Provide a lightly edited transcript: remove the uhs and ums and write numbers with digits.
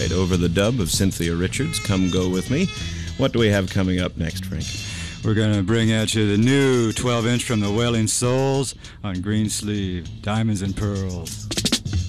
right, over the dub of Cynthia Richards, Come Go With Me. What do we have coming up next, Frank? We're going to bring at you the new 12-inch from the Wailing Souls on green sleeve, Diamonds and Pearls.